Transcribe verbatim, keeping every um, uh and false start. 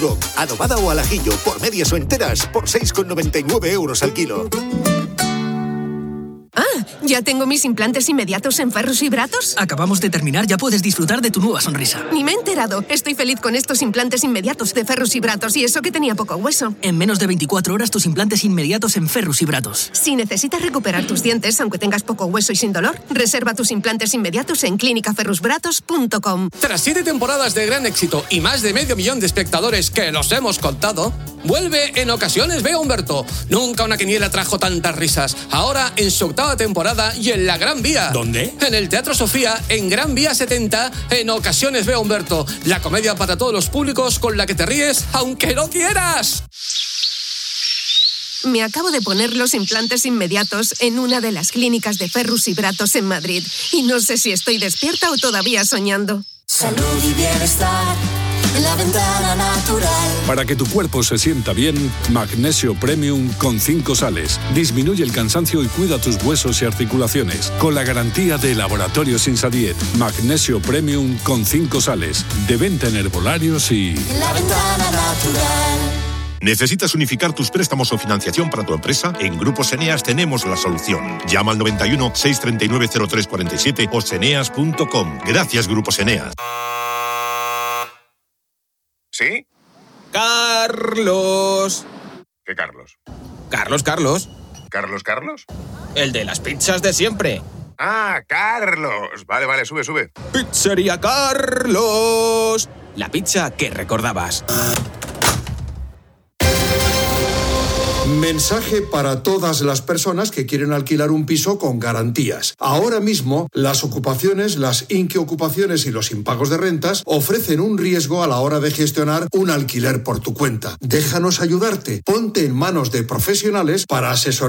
Adobada o al ajillo, por medias o enteras, por seis con noventa y nueve euros al kilo. Ah, ¿ya tengo mis implantes inmediatos en Ferrus y Bratos? Acabamos de terminar, ya puedes disfrutar de tu nueva sonrisa. Ni me he enterado. Estoy feliz con estos implantes inmediatos de Ferrus y Bratos y eso que tenía poco hueso. En menos de veinticuatro horas tus implantes inmediatos en Ferrus y Bratos. Si necesitas recuperar tus dientes, aunque tengas poco hueso y sin dolor, reserva tus implantes inmediatos en clínica ferrus bratos punto com. Tras siete temporadas de gran éxito y más de medio millón de espectadores que los hemos contado, vuelve En Ocasiones Veo a Humberto. Nunca una quiniela trajo tantas risas. Ahora en su octava temporada y en la Gran Vía. ¿Dónde? En el Teatro Sofía, en Gran Vía setenta, En Ocasiones Veo a Humberto. La comedia para todos los públicos con la que te ríes aunque no quieras. Me acabo de poner los implantes inmediatos en una de las clínicas de Ferrus y Bratos en Madrid. Y no sé si estoy despierta o todavía soñando. Salud y bienestar en La Ventana Natural. Para que tu cuerpo se sienta bien, Magnesio Premium con cinco sales. Disminuye el cansancio y cuida tus huesos y articulaciones. Con la garantía de Laboratorios Insadiet. Magnesio Premium con cinco sales. De venta en herbolarios y... La Ventana Natural. ¿Necesitas unificar tus préstamos o financiación para tu empresa? En Grupos Eneas tenemos la solución. Llama al noventa y uno, seiscientos treinta y nueve, cero tres cuarenta y siete o seneas punto com. Gracias, Grupos Eneas. ¿Sí? Carlos. ¿Qué Carlos? Carlos, Carlos. ¿Carlos, Carlos? El de las pizzas de siempre. Ah, Carlos. Vale, vale, sube, sube. Pizzería Carlos. La pizza que recordabas. Mensaje para todas las personas que quieren alquilar un piso con garantías. Ahora mismo, las ocupaciones, las inquiocupaciones y los impagos de rentas ofrecen un riesgo a la hora de gestionar un alquiler por tu cuenta. Déjanos ayudarte. Ponte en manos de profesionales para asesorar